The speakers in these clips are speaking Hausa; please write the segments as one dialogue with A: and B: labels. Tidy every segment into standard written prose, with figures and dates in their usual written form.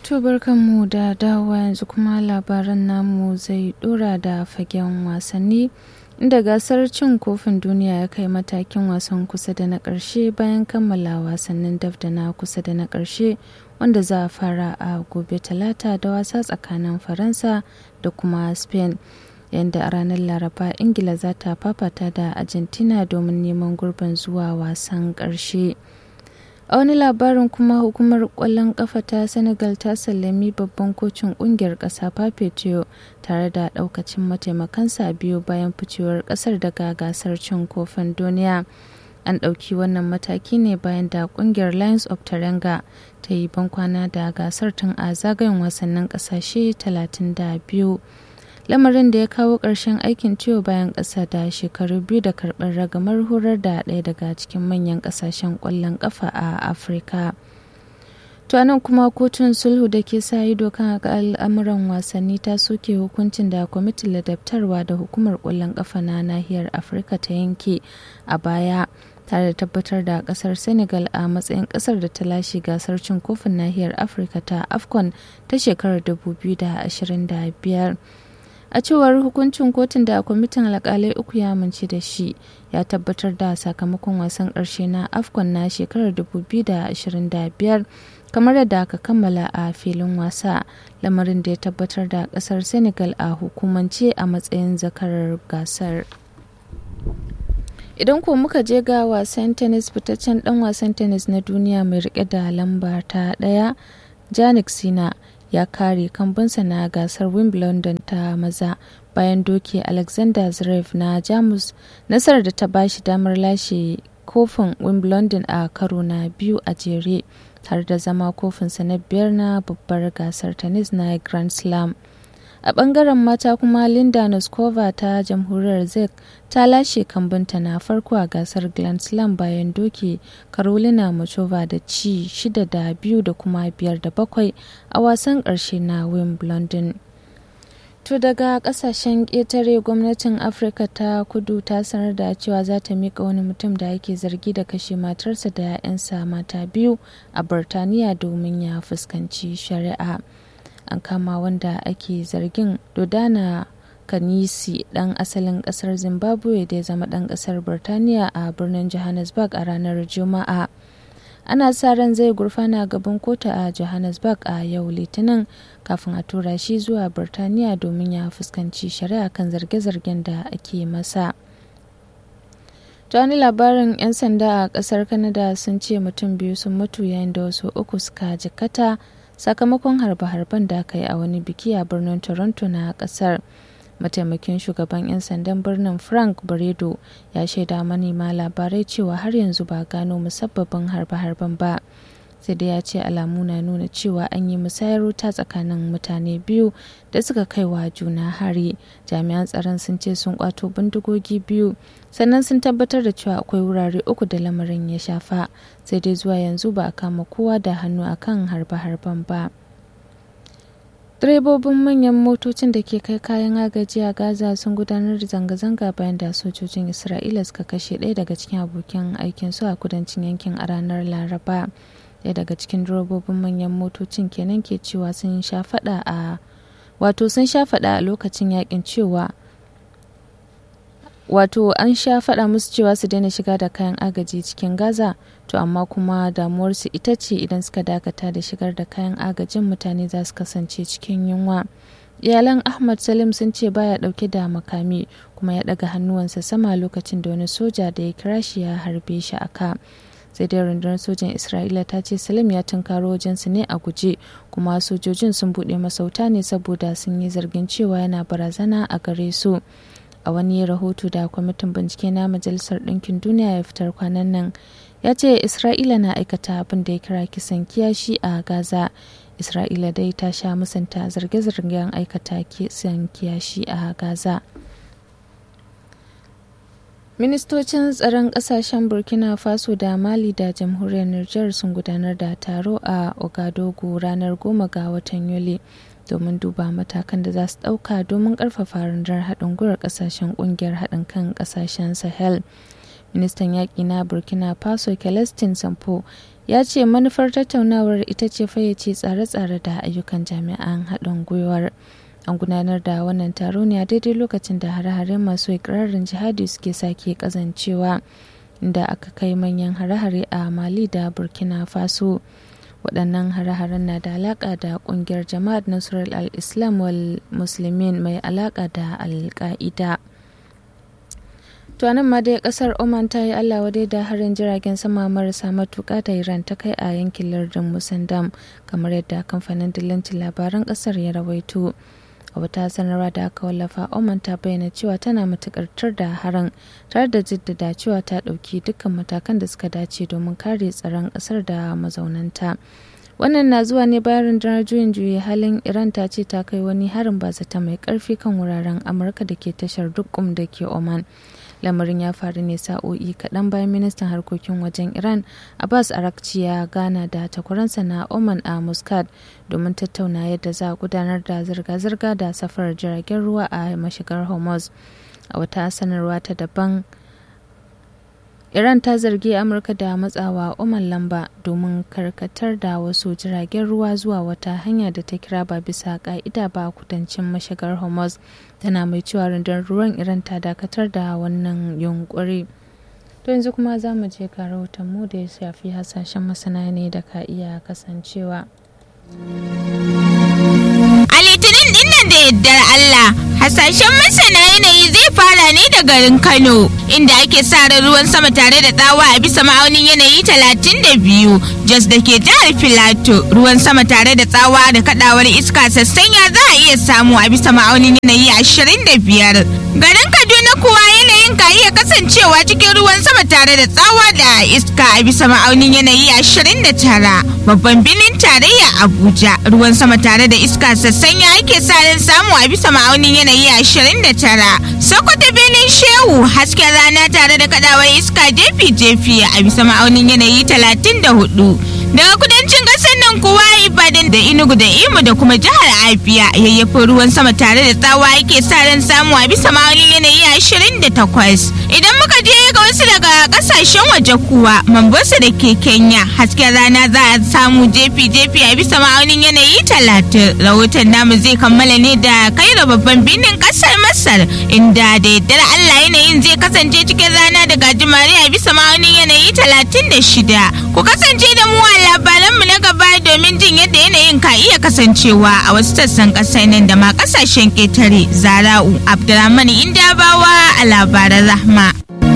A: To barkanmu da dawowa yanzu kuma labaran namu zai dora da fagen wasanni inda gasar cin kofin duniya ya kai matakin wasan kusa da na ƙarshe bayan kammala wasannin daf da na kusa da na ƙarshe wanda za a fara a gobe talata da wasa tsakanin Faransa da kuma Spain. Yanda a ranar Laraba Ingila za ta fafata da Argentina domin neman gurbin zuwa wasan ƙarshe. A wani labarin kuma hukumar ƙwallon ƙafa ta Senegal ta sallami babban kocin ƙungiyar ƙasa Papetio tare da ɗaukacin mataimakansa biyu bayan ficewar ƙasar daga gasar cin kofin duniya. An ɗauki wannan mataki ne bayan da ƙungiyar Lions of Teranga ta yi bankwana da gasar tun a zagayen wasannin ƙasashe 32. Lamarin da ya kawo ƙarshen aikin ciwo bayan ƙasa da shekaru biyu da karɓar ragamar horar da ɗaya daga cikin manyan ƙasashen ƙwallon ƙafa a Afirka. To nan kuma kotun sulhu da ke sa ido kan al'amuran wasanni ta soke hukuncin da kwamitin ladabtarwa da hukumar ƙwallon ƙafa na nahiyar Afirka ta yanke a baya tare da tabbatar da ƙasar Senegal a matsayin ƙasar da ta lashe gasar cin kofin nahiyar Afirka ta AFCON ta shekarar 2025. A cewar hukuncin kotun da kwamitin alkalai uku ya amince da shi ya tabbatar da sakamakon wasan ƙarshe na AFCON na shekarar 2025 kamar yadda aka kammala a filin wasa, lamarin da ya tabbatar da ƙasar Senegal a hukumance a matsayin zakarar gasar. Idan ko muka je ga wasan tennis, fitaccen dan wasan tennis na duniya mai rike da lamba ta 1 Jannik Sinner ya kare kambunsa na gasar Wimbledon ta maza bayan doke Alexander Zverev na Jamus, nasarar da ta bashi damar lashe kofin Wimbledon a karo na biyu a jere tare da zama kofinsa na 5 na babbar gasar tennis na Grand Slam. A bangaren mata kuma Linda Noskova ta jamhuriyar Czech ta lashe kambunta na farko a gasar Grand Slam bayan doke Carolina Muchova da ci 6-2 da kuma 5-7 a wasan ƙarshe na Wimbledon. To daga kasashen ƙetare, gwamnatin Afirka ta kudu ta sanar da cewa za ta miƙa wani mutum da ake zargi da kashe matarsa da 'ya'yansa mata biyu a Birtaniya domin ya fuskanci shari'a. An kama wanda ake zargin Dodana Kanisi dan asalin kasar Zimbabwe da ya zama dan kasar Birtaniya a birnin Johannesburg a ranar Juma'a. Ana sa ran zai gurfana gaban kotu a Johannesburg a yau Litinin kafin a tura shi zuwa Birtaniya domin ya fuskanci shari'a kan zarge-zargen da ake masa. Ta wani labarin 'yan sanda a kasar Canada sun ce mutum biyu sun mutu yayin da wasu uku suka jikkata sakamakon harbe-harben da aka yi a wani biki a birnin Toronto na kasar. Mataimakin shugaban 'yan sandan birnin Frank Baredo ya shaida manema labarai cewa har yanzu ba gano musabbabin harbe-harben ba. Sai dai ya ce alamu na nuna cewa an yi musayar wuta tsakanin mutane biyu da suka kai wa juna hari. Jami'an tsaron sun ce sun kwato bindigogi biyu sannan sun tabbatar da cewa akwai wurare uku da lamarin ya shafa. Sai dai zuwa yanzu ba a kama kowa da hannu akan harbe-harben ba. Direbobin manyan motocin da ke kai kayan agaji a Gaza sun gudanar da zanga-zanga bayan da sojojin Isra'ila suka kashe ɗaya daga cikin abokan aikinsu a kudancin yankin a ranar Laraba. Ɗaya daga cikin direbobin manyan motocin kenan ke cewa sun sha faɗa a lokacin yakin cewa an sha faɗa musu cewa su daina shiga da kayan agaji cikin Gaza, to amma kuma damuwarsu ita ce idan suka dakata da shigar da kayan agajin mutane za su kasance cikin yunwa. Iyalan Ahmad Salim sun ce baya ɗauke da makami kuma ya ɗaga hannuwansa sama lokacin da wani soja da ya kira shi ya harbe shi a ka. Sai dai rundunar sojan Isra'ila ta ce Salim ya tunkaro wajensu ne a guje kuma sojojin sun buɗe masa wuta ne saboda sun yi zargin cewa yana barazana a gare su. A wani rahoto da kwamitin bincike na Majalisar Ɗinkin Duniya ya fitar kwanan nan ya ce Isra'ila na aikata abin da ya kira kisan kiyashi a Gaza. Isra'ila dai ta sha musanta zarge-zargen aikata kisan kiyashi a Gaza. Ministocin tsaron ƙasashen Burkina Faso da Mali da Jamhuriyar Nijar sun gudanar da taro a Ouagadougou ranar 10 ga watan Yuli domin duba matakan da za su ɗauka domin ƙarfafa rundunar haɗin gwiwar ƙasashen ƙungiyar haɗin kan ƙasashen Sahel. Ministan yaƙi na Burkina Faso Celestin Sampo ya ce manufar tattaunawar ita ce fayyace tsare-tsare da ayyukan jami'an haɗin gwiwar. An gudanar da wannan taro ne a daidai lokacin da hare-hare masu ikirarin jihadi suke sake kazancewa, inda aka kai manyan hare-hare a Mali da Burkina Faso. Waɗannan hare-haren na da alaƙa da ƙungiyar Jama'at Nasrul al-Islam wal Muslimin mai alaƙa da Al-Qaida. To nan ma dai kasar Oman ta yi Allah wadai da harin jiragen sama marasa matuƙa da Iran ta kai a yankin lardin Musandam, kamar yadda kamfanin dillancin labaran kasar ya rawaito. A wata sanarwa da aka wallafa, Oman ta bayyana cewa tana matuƙar tar da harin, tare da jaddada cewa ta ɗauki dukkan matakan da suka dace domin kare tsaron ƙasar da mazaunanta. Wannan na zuwa ne bayan rundunar juyin juya halin Iran ta ce ta kai wani harin bazata mai ƙarfi kan wuraren Amurka da ke tashar Dukkum da ke Oman. Lamarin ya faru ne sa'o'i kaɗan bayan ministan harkokin wajen Iran Abbas Araghchi ya gana da takwaransa na Oman a Muscat domin tattauna yadda za a gudanar da zirga-zirga da safarar jiragen ruwa a mashigar Hormuz. A wata sanarwa ta daban, Iran ta zargi Amurka da matsawa Oman lamba domin karkatar da wasu jiragen ruwa zuwa wata hanya da ta kira ba bisa ka'ida ba a kudancin mashigar Hormuz, tana mai cewa rundunar ruwan Iran ta dakatar da wannan yunkuri. To yanzu kuma za mu je ga rahoton mu da ya shafi hasashen masana ne da ka iya kasancewa.
B: A Litinin dinnan da yardar Allah, hasashen masana yanayi zai fara ne da garin Kano, inda ake sa ran ruwan sama tare da tsawa a bisa ma'aunin yanayi 32. Jos da ke jihar Filato, ruwan sama tare da tsawa da kadawar iska sassanya za a iya samu a bisa ma'aunin yanayi 25. Garin Kaduna kuwa yanayin ka iya kasancewa cikin ruwan sama tare da tsawa da iska a bisa ma'aunin yanayi 29. Babban birnin tarayya Abuja, ruwan sama tare da iska sassanya ake sa ran samu a bisa ma'aunin yanayi 29. Sokoto birnin Shehu, hasken rana tare da kadawar iska jefi-jefi a bisa ma'aunin yanayi 34. Daga kudancin ƙasar nan kuwa Ibadan da Enugu da Imo da kuma jihar Abia, yayyafin ruwan sama tare da tsawa ake sa ran samu a bisa ma'aunin yanayi 28. Idan muka je ga wasu daga kasashen waje kuwa, Mombasa da ke Kenya, hasken rana za a samu jefi-jefi a bisa ma'aunin yanayi 30. Rahoton namu zai kammala ne da Cairo, babban birnin kasar Masar, inda da yaddar Allah yanayin zai kasance cikin rana da gajimare a bisa ma'aunin yanayi 36. Ku kasance da mu a labaranmu na gaba domin jin yadda yanayin ka iya kasancewa a wasu sassan ƙasar nan da ma ƙasashen ƙetare. Zara'u Abdulrahman Indabawa a labaran Rahma.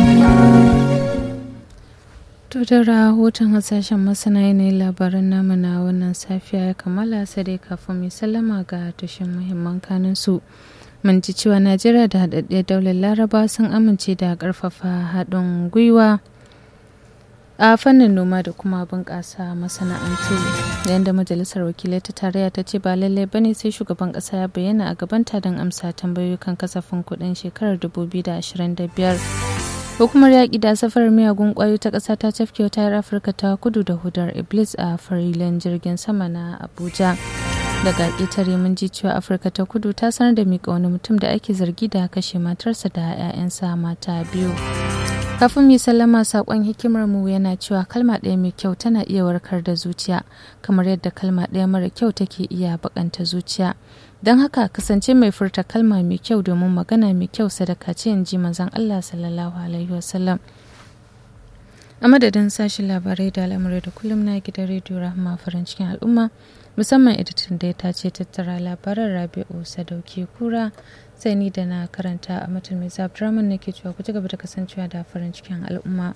A: To da rahoton hasashen masana yanayin labaran namu na wannan safiya ya kammala, sai dai kafin mai sallama ga tushen muhimman kanun su. Mun ji cewa Najeriya da haɗaɗɗiyar daular Laraba sun amince da ƙarfafa haɗin gwiwa a fannin noma da kuma bunƙasa masana'antu, yayin da majalisar wakilai ta tarayya ta ce ba lallai bane sai shugaban ƙasa ya bayyana a gabanta don amsa tambayoyi kan kasafin kuɗin shekarar 2025. Hukumar yaƙi da safarar miyagun ƙwayoyi ta ƙasa ta cafke wata 'yar Afirka ta kudu da hudar Iblis a farilan jirgin sama na Abuja. Daga ƙetare mun ji cewa Afirka ta kudu ta sanar da miƙa wani mutum da ake zargi da kashe matarsa da 'ya'yansa mata biyu. Kafin mu sallama, saƙon hikimar mu yana cewa kalma ɗaya mai kyau tana iya warkar da zuciya, kamar yadda kalma ɗaya mara kyau take iya baƙanta zuciya. Don haka kasance mai furta kalma mai kyau, domin magana mai kyau sadaka ce, in ji manzon Allah sallallahu alaihi wasallam. A madadin sashen labarai da al'amurai da kullum na gidan rediyo Rahma farin cikin al'umma, musamman editan da ya tace tattara labaran Rabi'u Sadauki Kura, sai ni da na karanta a matan mai Abdurrahman nake cewa ku ci gaba da kasancewa da farin cikin al'umma.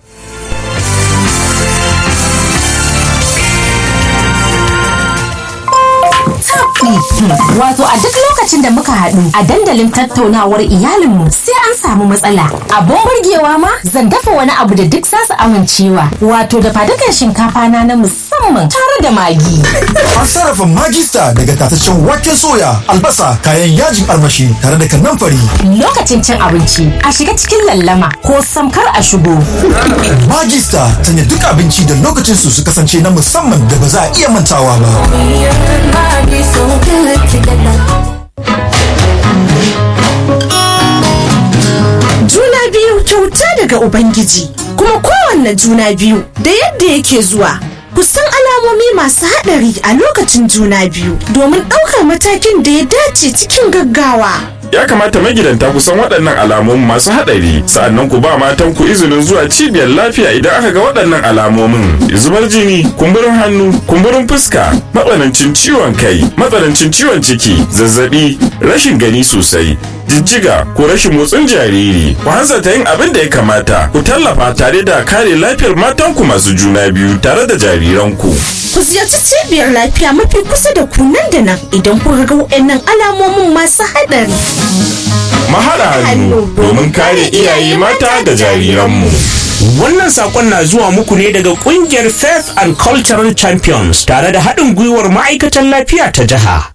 C: Wato a duk lokacin da muka haɗu a dandalin tattaunawar iyalinmu sai an samu matsala. Abun burgewa ma zan dafa wani abu da duk za su amincewa. Wato da fadukan shinkafa na musamman tare da magi.
D: An sarrafa magista daga tataccen waken soya, albasa, kayan yajin armashi tare da kanamfari.
C: Lokacin cin abinci a shiga cikin lallama ko samkar a shigo.
D: Magista sanya duk abinci da lokacin su kasance na musamman da ba za a iya mantawa ba.
E: Juna biyu kyauta daga Ubangiji, kuma kowanne juna biyu da yadda yake zuwa. Ku san alamomi masu haɗari a lokacin juna biyu domin ɗaukar matakin da ya dace cikin gaggawa.
F: Ya kamata magidanta ku san waɗannan alamomin masu haɗari, sa'annan ku ba matan ku izinin zuwa cibiyar lafiya idan aka ga waɗannan alamomin: zubar jini, kumburin hannu, kumburin fuska, matsanancin ciwon kai, matsanancin ciwon ciki, zazzabi, rashin gani sosai, jijjiga ko rashin motsin jariri. Ku hanzarta yin abin da ya kamata, ku tallafa tare da kare lafiyar matanku masu juna biyu tare da jariranku.
E: Ku ziyarci cibiyar lafiya mafi kusa da ku nan da nan idan kuka ga waɗannan alamomin masu haɗari.
F: Mahaɗa hannu domin kare iyaye mata da jariranmu.
G: Wannan sakon na zuwa muku ne daga kungiyar Faith and Cultural Champions tare da haɗin gwiwar ma'aikatan lafiya ta jiha.